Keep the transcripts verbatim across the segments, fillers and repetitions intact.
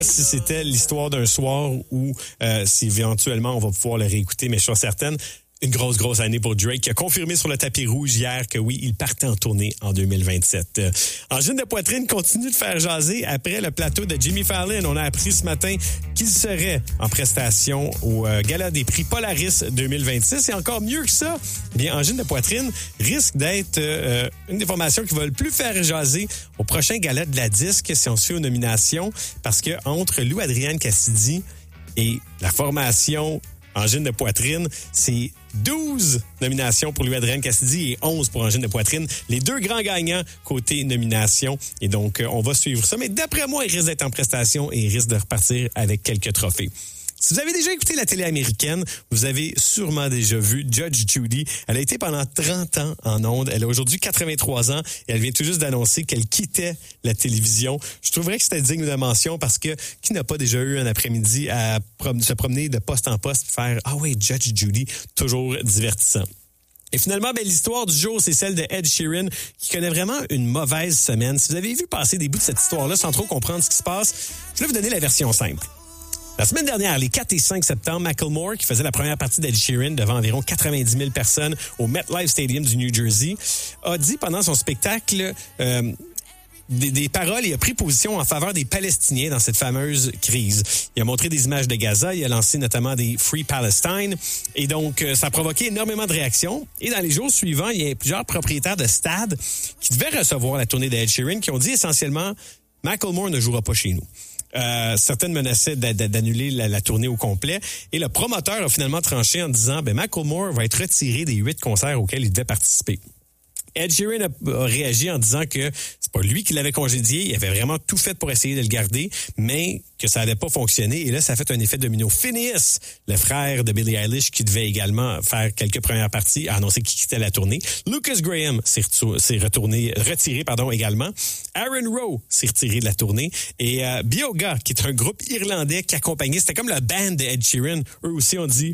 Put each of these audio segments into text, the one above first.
Si c'était l'histoire d'un soir où, euh, si éventuellement on va pouvoir le réécouter, mais je suis certaine, une grosse, grosse année pour Drake qui a confirmé sur le tapis rouge hier que oui, il partait en tournée en deux mille vingt-sept. Euh, Angine de poitrine continue de faire jaser après le plateau de Jimmy Fallon. On a appris ce matin qu'il serait en prestation au euh, Gala des prix Polaris deux mille vingt-six. Et encore mieux que ça, eh bien, Angine de poitrine risque d'être euh, une des formations qui va le plus faire jaser au prochain Gala de la disque si on se fait aux nominations. Parce que entre Lou Adrienne Cassidy et la formation Angine de poitrine, c'est douze nominations pour Louis-Adrien Cassidy et onze pour Angine de poitrine. Les deux grands gagnants côté nomination. Et donc, euh, on va suivre ça. Mais d'après moi, il risque d'être en prestation et il risque de repartir avec quelques trophées. Si vous avez déjà écouté la télé américaine, vous avez sûrement déjà vu Judge Judy. Elle a été pendant trente ans en ondes. Elle a aujourd'hui quatre-vingt-trois ans et elle vient tout juste d'annoncer qu'elle quittait la télévision. Je trouverais que c'était digne de mention parce que qui n'a pas déjà eu un après-midi à prom- se promener de poste en poste et faire « Ah oui, Judge Judy », toujours divertissant. Et finalement, ben, l'histoire du jour, c'est celle de Ed Sheeran, qui connaît vraiment une mauvaise semaine. Si vous avez vu passer des bouts de cette histoire-là sans trop comprendre ce qui se passe, je vais vous donner la version simple. La semaine dernière, les quatre et cinq septembre, Macklemore, qui faisait la première partie d'Ed Sheeran devant environ quatre-vingt-dix mille personnes au MetLife Stadium du New Jersey, a dit pendant son spectacle euh, des, des paroles et a pris position en faveur des Palestiniens dans cette fameuse crise. Il a montré des images de Gaza, il a lancé notamment des Free Palestine et donc euh, ça a provoqué énormément de réactions. Et dans les jours suivants, il y a plusieurs propriétaires de stades qui devaient recevoir la tournée d'Ed Sheeran qui ont dit essentiellement « Macklemore ne jouera pas chez nous ». Euh, certaines menaçaient d'annuler la, la tournée au complet. Et le promoteur a finalement tranché en disant ben Macklemore va être retiré des huit concerts auxquels il devait participer. Ed Sheeran a, a réagi en disant que c'est pas lui qui l'avait congédié, il avait vraiment tout fait pour essayer de le garder, mais que ça n'allait pas fonctionner. Et là, ça a fait un effet domino. Phineas, le frère de Billie Eilish, qui devait également faire quelques premières parties, a annoncé qu'il quittait la tournée. Lucas Graham s'est, retou- s'est retourné, retiré pardon, également. Aaron Rowe s'est retiré de la tournée. Et euh, Bioga, qui est un groupe irlandais qui accompagnait, c'était comme la band de Ed Sheeran, eux aussi ont dit...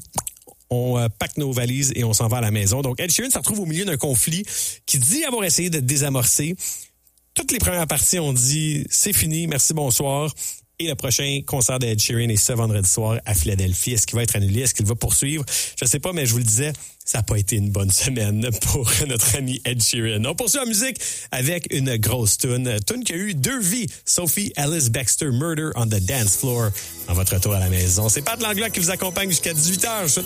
On euh, pack nos valises et on s'en va à la maison. Donc, Ed Sheeran se retrouve au milieu d'un conflit qui dit avoir essayé de désamorcer. Toutes les premières parties ont dit « C'est fini, merci, bonsoir ». Et le prochain concert d'Ed Sheeran est ce vendredi soir à Philadelphie. Est-ce qu'il va être annulé? Est-ce qu'il va poursuivre? Je ne sais pas, mais je vous le disais, ça n'a pas été une bonne semaine pour notre ami Ed Sheeran. On poursuit en musique avec une grosse tune. Tune qui a eu deux vies. Sophie Alice Baxter, Murder on the Dance Floor. En votre retour à la maison. C'est Pat Langlois qui vous accompagne jusqu'à dix-huit heures.